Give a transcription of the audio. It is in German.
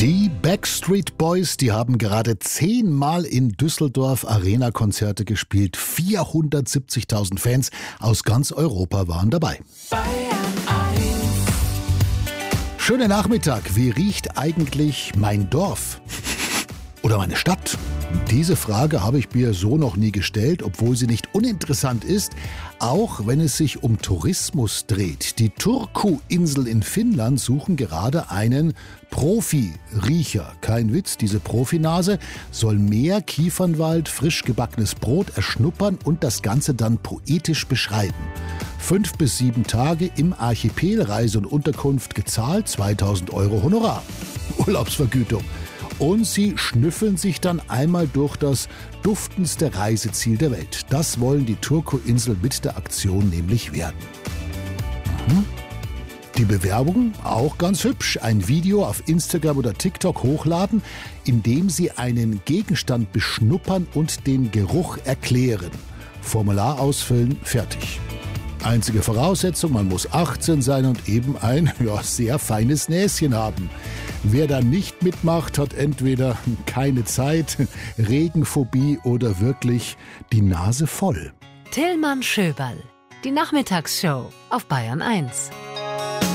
Die Backstreet Boys, die haben gerade 10-mal in Düsseldorf Arena-Konzerte gespielt. 470.000 Fans aus ganz Europa waren dabei. Schönen Nachmittag. Wie riecht eigentlich mein Dorf? Oder meine Stadt? Diese Frage habe ich mir so noch nie gestellt, obwohl sie nicht uninteressant ist, auch wenn es sich um Tourismus dreht. Die Turku-Insel in Finnland suchen gerade einen Profi-Riecher. Kein Witz, diese Profinase soll mehr Kiefernwald, frisch gebackenes Brot erschnuppern und das Ganze dann poetisch beschreiben. 5 bis 7 Tage im Archipel, Reise und Unterkunft gezahlt, 2.000 € Honorar. Urlaubsvergütung. Und sie schnüffeln sich dann einmal durch das duftendste Reiseziel der Welt. Das wollen die Turku-Insel mit der Aktion nämlich werden. Die Bewerbung auch ganz hübsch. Ein Video auf Instagram oder TikTok hochladen, in dem sie einen Gegenstand beschnuppern und den Geruch erklären. Formular ausfüllen, fertig. Einzige Voraussetzung, man muss 18 sein und eben ein sehr feines Näschen haben. Wer da nicht mitmacht, hat entweder keine Zeit, Regenphobie oder wirklich die Nase voll. Tillmann Schöberl, die Nachmittagsshow auf Bayern 1.